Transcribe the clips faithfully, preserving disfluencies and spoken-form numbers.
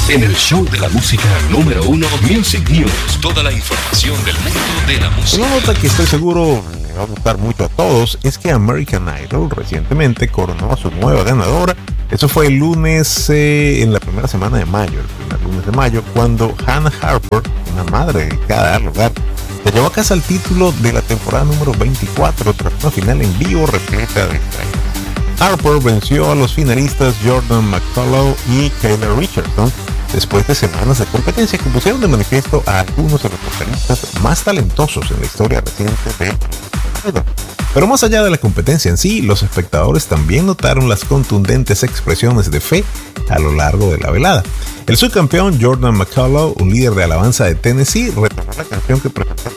En el show de la música número uno, Music News. Toda la información del mundo de la música. Una nota que estoy seguro le va a gustar mucho a todos es que American Idol recientemente coronó a su nueva ganadora. Eso fue el lunes, eh, en la primera semana de mayo, el primer lunes de mayo, cuando Hannah Harper, una madre dedicada al hogar, se llevó a casa el título de la temporada número veinticuatro tras una final en vivo repleta de estrellas. Harper venció a los finalistas Jordan McCullough y Kayla Richardson después de semanas de competencia que pusieron de manifiesto a algunos de los vocalistas más talentosos en la historia reciente de Idol. Pero más allá de la competencia en sí, los espectadores también notaron las contundentes expresiones de fe a lo largo de la velada. El subcampeón Jordan McCullough, un líder de alabanza de Tennessee, retomó la canción que presentó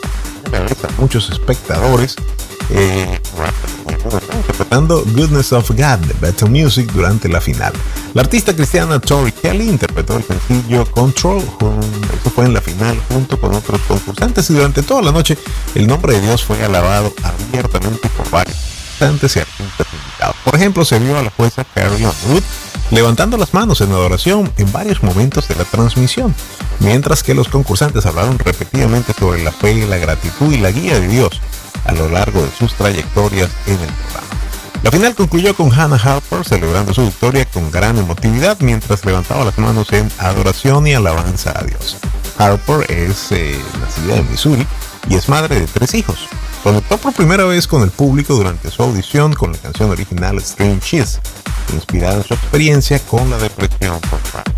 a muchos espectadores, eh, interpretando Goodness of God de Better Music durante la final. La artista cristiana Tori Kelly interpretó el sencillo Control, eso fue en la final junto con otros concursantes, y durante toda la noche el nombre de Dios fue alabado abiertamente por varios cantantes y artistas invitados. Por ejemplo, se vio a la jueza Carrie Underwood levantando las manos en adoración en varios momentos de la transmisión, mientras que los concursantes hablaron repetidamente sobre la fe, la gratitud y la guía de Dios a lo largo de sus trayectorias en el programa. La final concluyó con Hannah Harper celebrando su victoria con gran emotividad mientras levantaba las manos en adoración y alabanza a Dios. Harper es eh, nacida en Missouri y es madre de tres hijos. Conectó por primera vez con el público durante su audición con la canción original String Cheese, inspirada en su experiencia con la depresión post-parto.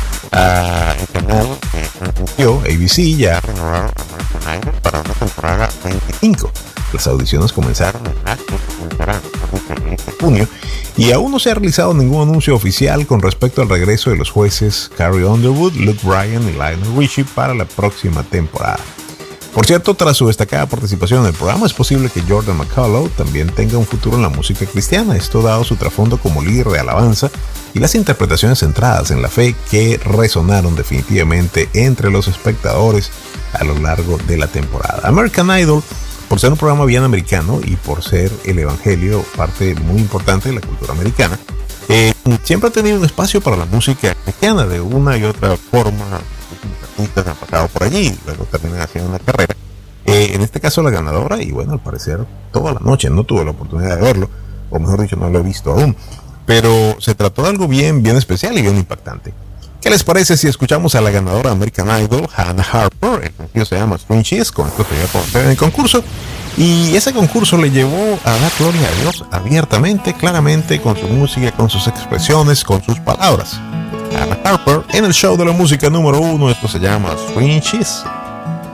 Uh, el canal que transmitió A B C ya ha renovado a American Idol para una temporada veinticinco. Las audiciones comenzaron en marzo, comenzarán en este junio, y aún no se ha realizado ningún anuncio oficial con respecto al regreso de los jueces Carrie Underwood, Luke Bryan y Lionel Richie para la próxima temporada. Por cierto, tras su destacada participación en el programa, es posible que Jordan McCullough también tenga un futuro en la música cristiana, esto dado su trasfondo como líder de alabanza y las interpretaciones centradas en la fe que resonaron definitivamente entre los espectadores a lo largo de la temporada. American Idol, por ser un programa bien americano y por ser el evangelio parte muy importante de la cultura americana, eh, siempre ha tenido un espacio para la música cristiana de una y otra forma. Artistas han pasado por allí y luego terminan haciendo una carrera. Eh, en este caso la ganadora, y bueno, al parecer toda la noche no tuve la oportunidad de verlo, o mejor dicho, no lo he visto aún, pero se trató de algo bien, bien especial y bien impactante. ¿Qué les parece si escuchamos a la ganadora American Idol, Hannah Harper? El sencillo se llama String Cheese, con esto se dio a conocer en el concurso, y ese concurso le llevó a dar gloria a Dios abiertamente, claramente, con su música, con sus expresiones, con sus palabras. Hannah Harper en el show de la música número uno, esto se llama String Cheese.